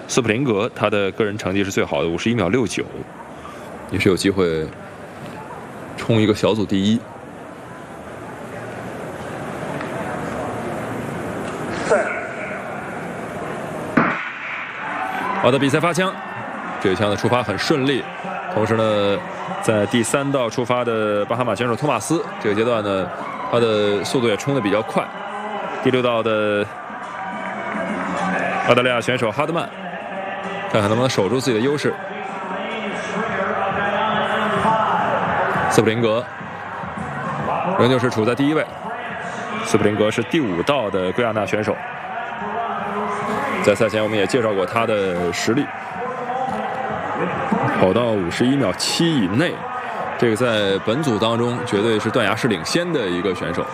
斯普林格他的个人成绩是最好的，51秒69，也是有机会冲一个小组第一。好的，比赛发枪，这一枪的出发很顺利。同时呢，在第3道出发的巴哈马选手托马斯，这个阶段呢，他的速度也冲得比较快。第6道的澳大利亚选手哈德曼，看看能不能守住自己的优势。斯普林格仍旧是处在第1位。斯普林格是第5道的圭亚那选手，在赛前我们也介绍过他的实力，跑到51秒7以内，这个在本组当中绝对是断崖式领先的一个选手。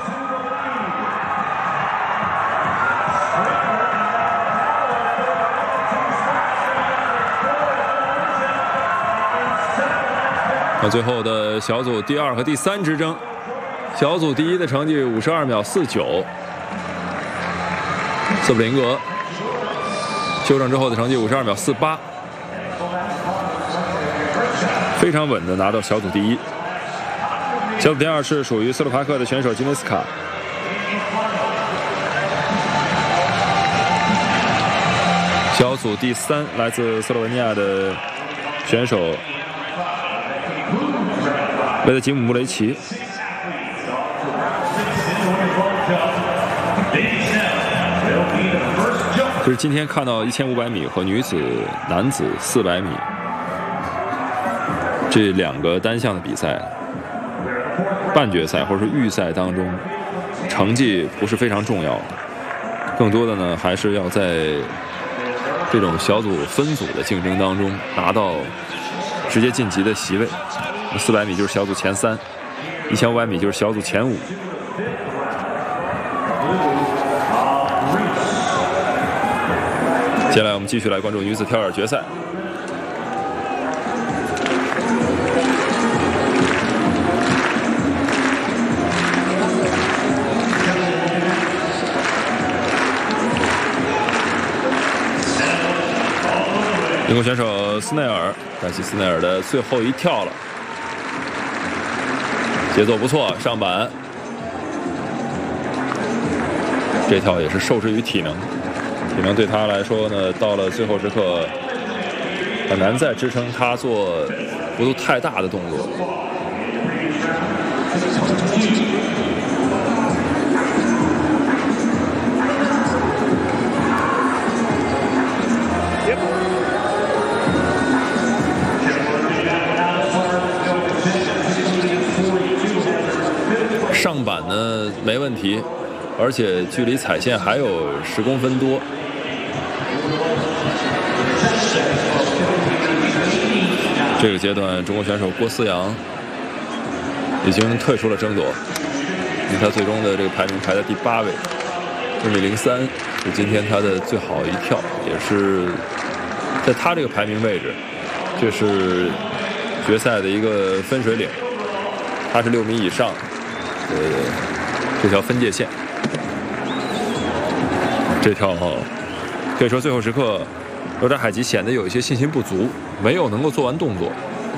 那最后的小组第2和第3之争，小组第1的成绩52秒49，斯普林格修正之后的成绩52秒48，非常稳的拿到小组第1。小组第2是属于斯洛伐克的选手吉内斯卡，小组第3来自斯洛文尼亚的选手维德吉姆·穆雷奇。就是今天看到1500米和男子400米这2个单项的比赛，半决赛或者是预赛当中，成绩不是非常重要，更多的呢还是要在这种小组分组的竞争当中拿到直接晋级的席位。400米就是小组前3，1500米就是小组前5。接下来我们继续来关注女子跳远决赛。英国选手斯内尔，但是斯内尔的最后一跳了，节奏不错，上板。这跳也是受制于体能。体能对他来说呢，到了最后时刻很难再支撑他做幅度太大的动作。上板呢没问题，而且距离彩线还有10公分多。这个阶段，中国选手郭思阳已经退出了争夺，因为他最终的这个排名排在第8位，1米03是今天他的最好一跳，也是在他这个排名位置，这是决赛的一个分水岭，他是6米以上，这条分界线，这跳可以说最后时刻。罗扎海吉显得有一些信心不足，没有能够做完动作。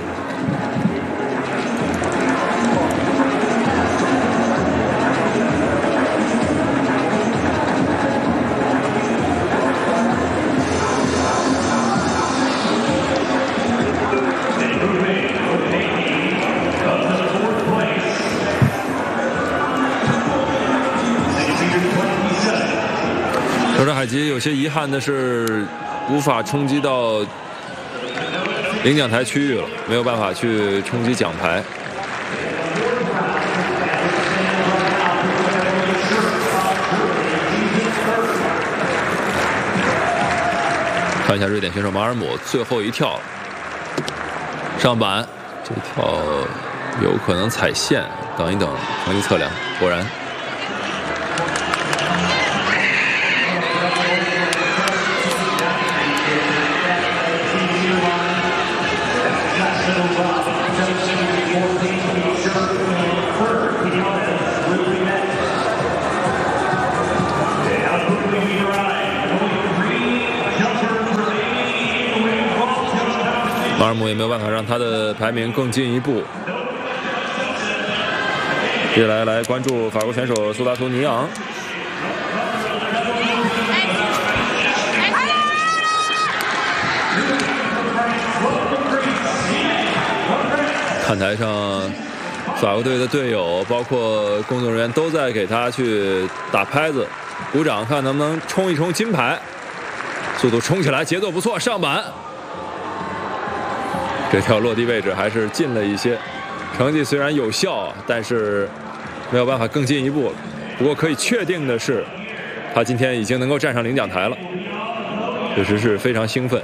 罗扎海吉有些遗憾的是，无法冲击到领奖台区域了，没有办法去冲击奖牌。看一下瑞典选手马尔姆最后一跳，上板，这跳有可能踩线，等一等，成绩测量，果然。 马尔姆也没有办法让他的排名更进一步。接下来关注法国选手苏达图尼昂。看台上，法国队的队友包括工作人员都在给他去打拍子、鼓掌，看能不能冲一冲金牌。速度冲起来，节奏不错，上板。这条落地位置还是近了一些，成绩虽然有效，但是没有办法更进一步。不过可以确定的是，他今天已经能够站上领奖台了，确实是非常兴奋。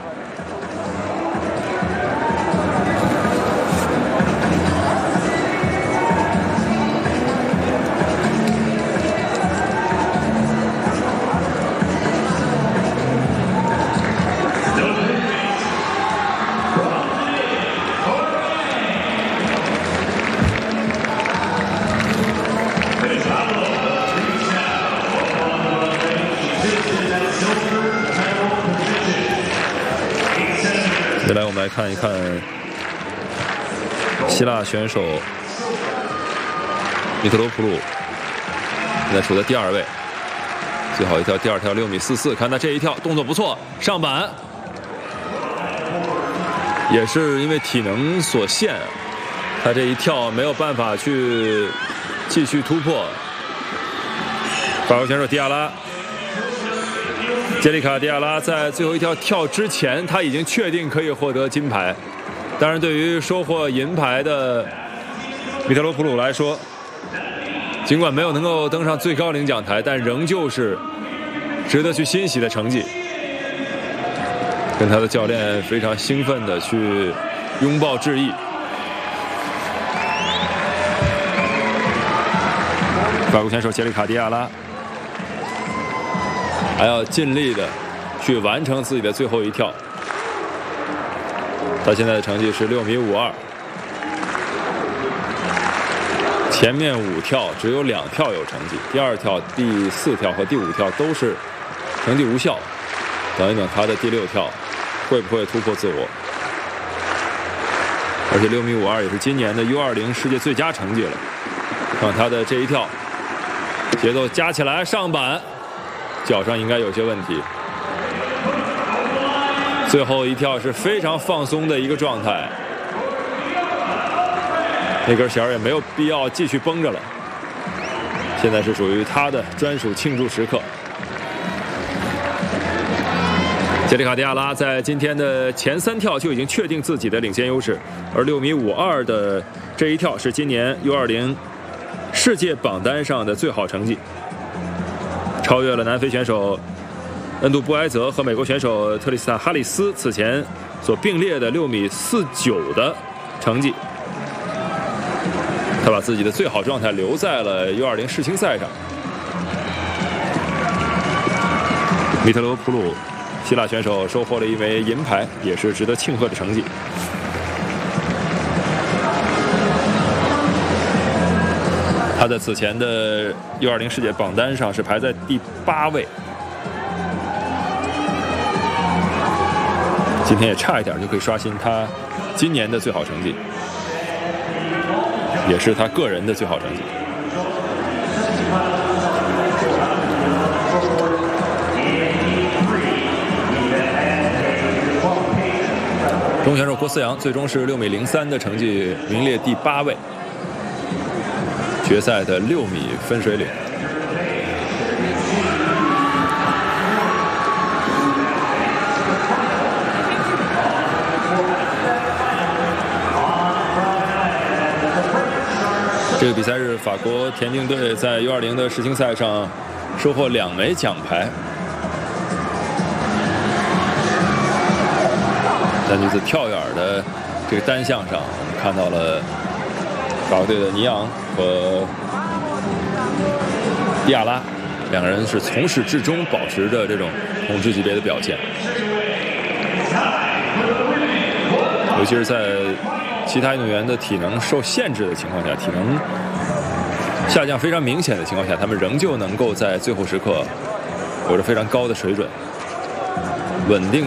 接下来我们来看一看希腊选手米特罗普鲁，现在处在第2位，最好一跳第2跳6米44，看他这一跳动作不错，上板，也是因为体能所限，他这一跳没有办法去继续突破。法国选手迪亚拉。杰里卡·迪亚拉在最后一跳跳之前，他已经确定可以获得金牌。当然，对于收获银牌的米特罗普鲁来说，尽管没有能够登上最高领奖台，但仍旧是值得去欣喜的成绩。跟他的教练非常兴奋地去拥抱致意。法国选手杰里卡·迪亚拉。还要尽力的去完成自己的最后一跳。他现在的成绩是6米52，前面5跳只有2跳有成绩，第2跳、第4跳和第5跳都是成绩无效。等一等他的第6跳会不会突破自我？而且6米52也是今年的 U20 世界最佳成绩了。看他的这一跳，节奏加起来上板。脚上应该有些问题，最后一跳是非常放松的一个状态，那根弦也没有必要继续绷着了，现在是属于他的专属庆祝时刻。杰里卡·迪亚拉在今天的前3跳就已经确定自己的领先优势，而6米52的这一跳是今年 U20 世界榜单上的最好成绩。超越了南非选手恩杜布埃泽和美国选手特里斯坦·哈里斯此前所并列的6米49的成绩。他把自己的最好状态留在了 U20 世青赛上。米特罗普鲁，希腊选手收获了一枚银牌，也是值得庆贺的成绩。他在此前的 U20 世界榜单上是排在第8位，今天也差一点就可以刷新他今年的最好成绩，也是他个人的最好成绩。中国选手郭思阳最终是6米03的成绩，名列第8位。决赛的6米分水岭。这个比赛日，法国田径队在 U20 的世青赛上收获2枚奖牌。在女子跳远的这个单项上，我们看到了法国队的尼昂和迪亚拉2个人是从始至终保持着这种统治级别的表现，尤其是在其他运动员的体能受限制的情况下，体能下降非常明显的情况下，他们仍旧能够在最后时刻有着非常高的水准，稳定。